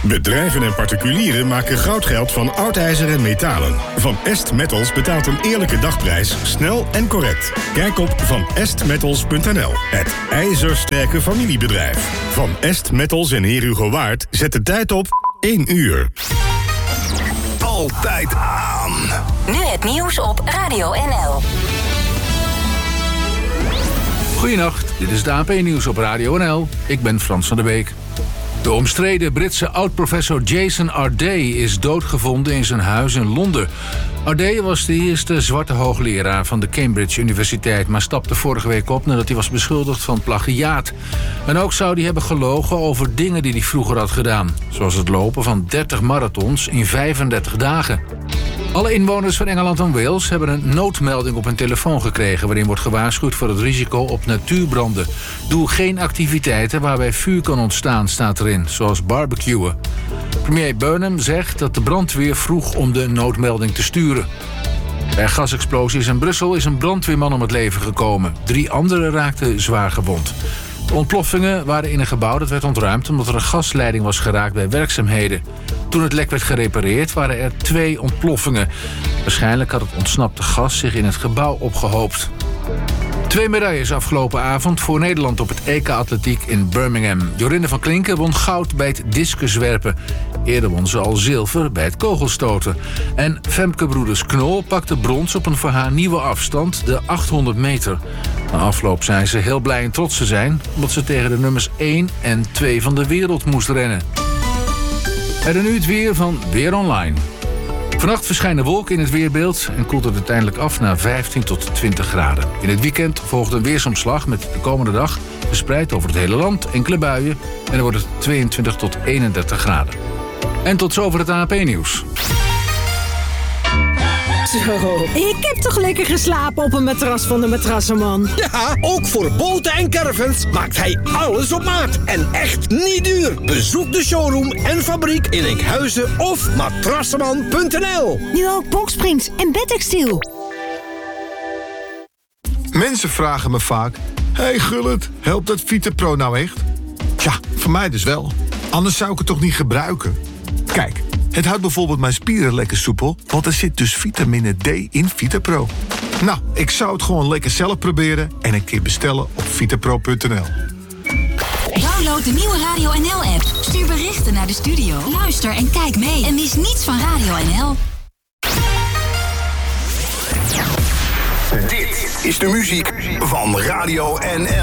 Bedrijven en particulieren maken goudgeld van oud ijzer en metalen. Van Est Metals betaalt een eerlijke dagprijs, snel en correct. Kijk op vanestmetals.nl. Het ijzersterke familiebedrijf. Van Est Metals en Heer Hugo Waard zet de tijd op 1 uur. Altijd aan. Nu het nieuws op Radio NL. Goedenacht, dit is de AP-nieuws op Radio NL. Ik ben Frans van der Beek. De omstreden Britse oud-professor Jason Ardey is doodgevonden in zijn huis in Londen. Ardey was de eerste zwarte hoogleraar van de Cambridge Universiteit, maar stapte vorige week op nadat hij was beschuldigd van plagiaat. En ook zou hij hebben gelogen over dingen die hij vroeger had gedaan, zoals het lopen van 30 marathons in 35 dagen. Alle inwoners van Engeland en Wales hebben een noodmelding op hun telefoon gekregen, waarin wordt gewaarschuwd voor het risico op natuurbranden. Doe geen activiteiten waarbij vuur kan ontstaan, staat erin, zoals barbecuen. Premier Burnham zegt dat de brandweer vroeg om de noodmelding te sturen. Bij gasexplosies in Brussel is een brandweerman om het leven gekomen. 3 anderen raakten zwaar gewond. De ontploffingen waren in een gebouw dat werd ontruimd omdat er een gasleiding was geraakt bij werkzaamheden. Toen het lek werd gerepareerd waren er 2 ontploffingen. Waarschijnlijk had het ontsnapte gas zich in het gebouw opgehoopt. 2 medailles afgelopen avond voor Nederland op het EK-atletiek in Birmingham. Jorinde van Klinken won goud bij het discuswerpen. Eerder won ze al zilver bij het kogelstoten. En Femke Broeders Knol pakte brons op een voor haar nieuwe afstand, de 800 meter. Na afloop zijn ze heel blij en trots te zijn, omdat ze tegen de nummers 1 en 2 van de wereld moest rennen. En nu het weer van Weer Online. Vannacht verschijnen wolken in het weerbeeld en koelt het uiteindelijk af naar 15 tot 20 graden. In het weekend volgt een weersomslag met de komende dag verspreid over het hele land enkele buien en dan wordt het 22 tot 31 graden. En tot zover het AP-nieuws. Zo, ik heb toch lekker geslapen op een matras van de Matrassenman. Ja, ook voor boten en caravans maakt hij alles op maat. En echt niet duur. Bezoek de showroom en fabriek in Enkhuizen of matrassenman.nl. Nu ook boxsprings en bedtextiel. Mensen vragen me vaak: hey Gullit, helpt dat VitaPro nou echt? Tja, voor mij dus wel. Anders zou ik het toch niet gebruiken? Kijk, het houdt bijvoorbeeld mijn spieren lekker soepel, want er zit dus vitamine D in VitaPro. Nou, ik zou het gewoon lekker zelf proberen en een keer bestellen op vitapro.nl. Download de nieuwe Radio NL-app. Stuur berichten naar de studio. Luister en kijk mee. En mis niets van Radio NL. Dit is de muziek van Radio NL.